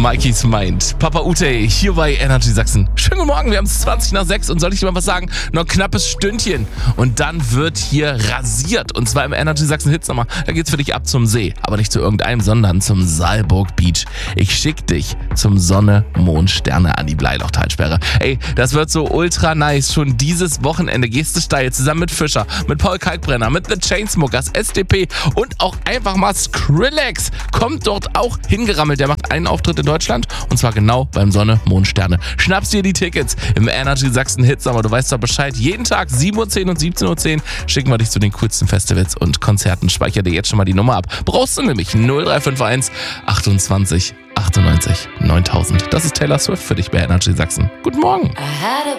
Mikey's Mind. Papa Ute hier bei Energy Sachsen. Schönen guten Morgen, wir haben es 20 nach 6 und soll ich dir mal was sagen? Noch ein knappes Stündchen und dann wird hier rasiert. Und zwar im Energy Sachsen Hitsommer. Da geht's für dich ab zum See. Aber nicht zu irgendeinem, sondern zum Saalburg Beach. Ich schick dich zum Sonne, Mond, Sterne an die Bleilochtalsperre. Ey, das wird so ultra nice. Schon dieses Wochenende gehst du steil zusammen mit Fischer, mit Paul Kalkbrenner, mit The Chainsmokers, SDP und auch einfach mal Skrillex. Kommt dort auch hingerammelt. Der macht einen Auftritt in Deutschland und zwar genau beim Sonne, Mond, Sterne. Schnappst dir die Tickets im Energy Sachsen Hitsommer. Du weißt doch Bescheid. Jeden Tag 7:10 Uhr und 17:10 Uhr schicken wir dich zu den coolsten Festivals und Konzerten. Speicher dir jetzt schon mal die Nummer ab. Brauchst du nämlich 0351 28 98 9000. Das ist Taylor Swift für dich bei Energy Sachsen. Guten Morgen.